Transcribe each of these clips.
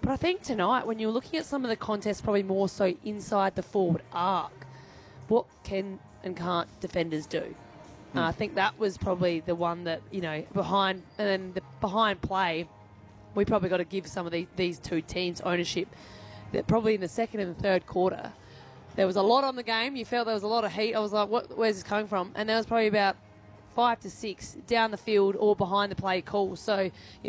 But I think tonight, when you're looking at some of the contests, probably more so inside the forward arc, what can and can't defenders do? I think that was probably the one that, behind play, we probably got to give some of these two teams ownership. That probably in the second and the third quarter, there was a lot on the game. You felt there was a lot of heat. I was like, where's this coming from? And there was probably about 5 to 6 down the field or behind the play calls. So,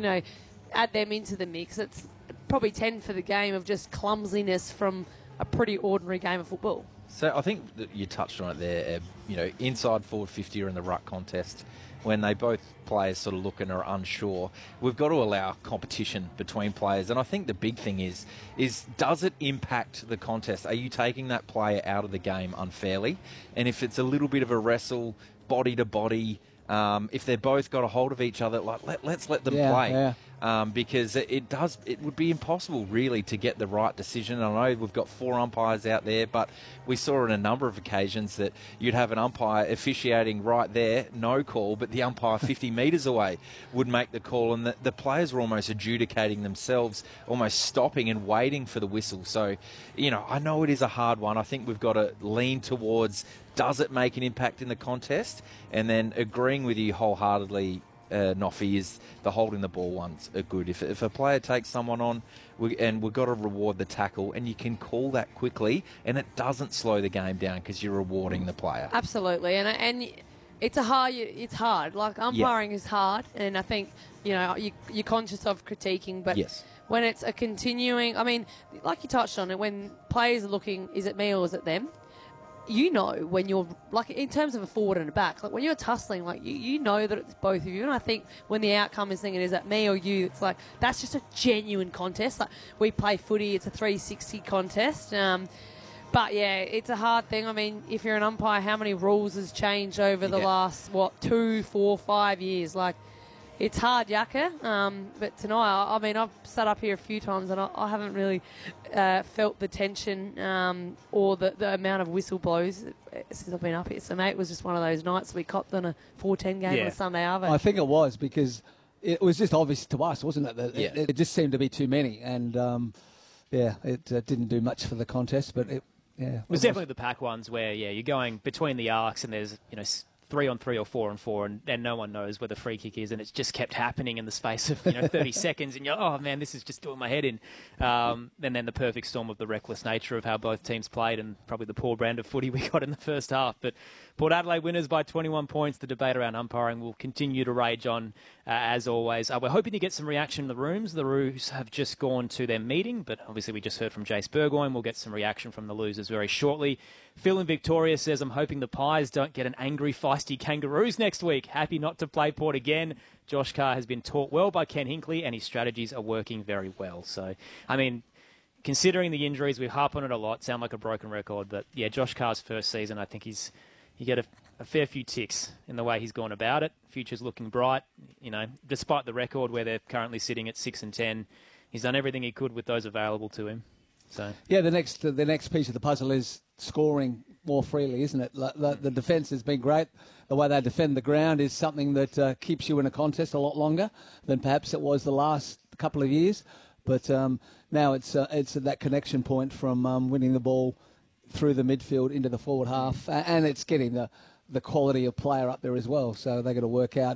add them into the mix. It's probably 10 for the game of just clumsiness from a pretty ordinary game of football. So I think that you touched on it there, inside forward 50 or in the ruck contest, when they both players sort of look and are unsure, we've got to allow competition between players. And I think the big thing is does it impact the contest? Are you taking that player out of the game unfairly? And if it's a little bit of a wrestle, body to body, if they're both got a hold of each other, let's let them play. Yeah. Because it would be impossible really to get the right decision. I know we've got 4 umpires out there, but we saw on a number of occasions that you'd have an umpire officiating right there, no call, but the umpire 50 metres away would make the call, and the players were almost adjudicating themselves, almost stopping and waiting for the whistle. So, I know it is a hard one. I think we've got to lean towards, does it make an impact in the contest? And then agreeing with you wholeheartedly, Noffy, is the holding the ball ones are good. If a player takes someone on, we've got to reward the tackle, and you can call that quickly, and it doesn't slow the game down because you're rewarding the player. Absolutely, and it's hard. Like, umpiring is hard, and I think you're conscious of critiquing, but yes, when it's a continuing, I mean, like you touched on it, when players are looking, is it me or is it them? When you're, like, in terms of a forward and a back, like, when you're tussling, like, you know that it's both of you. And I think when the outcome is thinking, is that me or you, it's like, that's just a genuine contest. Like, we play footy, it's a 360 contest. But, yeah, it's a hard thing. I mean, if you're an umpire, how many rules has changed over the last, 2, 4, 5 years? Like, it's hard yakka, but tonight, I mean, I've sat up here a few times and I haven't really felt the tension or the amount of whistle blows since I've been up here. So, mate, it was just one of those nights we copped on a 4-10 game on a Sunday Arvo. I think it was because it was just obvious to us, wasn't it? That it just seemed to be too many. And, it didn't do much for the contest, but it was definitely the pack ones where, you're going between the arcs and there's, 3-on-3 or 4-on-4, and no one knows where the free kick is, and it's just kept happening in the space of 30 seconds, and you're, oh man, this is just doing my head in. And then the perfect storm of the reckless nature of how both teams played, and probably the poor brand of footy we got in the first half. But Port Adelaide winners by 21 points. The debate around umpiring will continue to rage on as always. We're hoping to get some reaction in the rooms. The Roos have just gone to their meeting, but obviously we just heard from Jace Burgoyne. We'll get some reaction from the losers very shortly. Phil in Victoria says, I'm hoping the Pies don't get an angry, feisty Kangaroos next week. Happy not to play Port again. Josh Carr has been taught well by Ken Hinkley, and his strategies are working very well. So, I mean, considering the injuries, we harp on it a lot, sound like a broken record, but yeah, Josh Carr's first season, I think he get a fair few ticks in the way he's gone about it. Future's looking bright, despite the record where they're currently sitting at 6-10. He's done everything he could with those available to him. So yeah, the next piece of the puzzle is scoring more freely, isn't it? The defence has been great. The way they defend the ground is something that keeps you in a contest a lot longer than perhaps it was the last couple of years. But now it's that connection point from winning the ball through the midfield into the forward half, and it's getting the quality of player up there as well. So they've got to work out.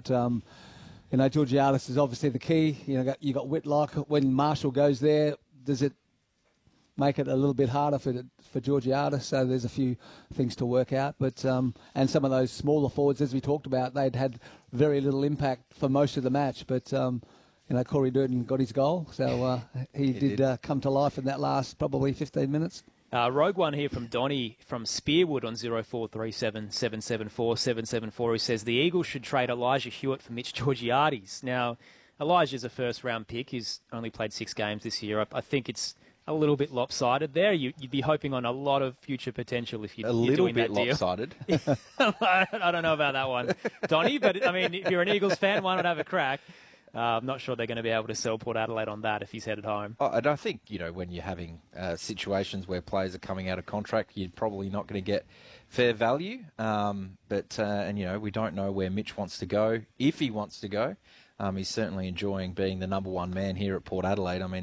Georgiadis is obviously the key. You got Whitlock. When Marshall goes there, does it make it a little bit harder for Georgiadis? So there's a few things to work out. But and some of those smaller forwards, as we talked about, they'd had very little impact for most of the match. But Corey Durden got his goal, so he did come to life in that last probably 15 minutes. Rogue one here from Donny from Spearwood on 0437 774 774, who says the Eagles should trade Elijah Hewitt for Mitch Georgiades. Now, Elijah's a first-round pick. He's only played 6 games this year. I think it's a little bit lopsided there. You'd be hoping on a lot of future potential if you're doing that deal. A little bit lopsided. I don't know about that one, Donny, but I mean, if you're an Eagles fan, why not have a crack? I'm not sure they're going to be able to sell Port Adelaide on that if he's headed home. And I think, when you're having situations where players are coming out of contract, you're probably not going to get fair value. But we don't know where Mitch wants to go. If he wants to go, he's certainly enjoying being the number one man here at Port Adelaide. I mean,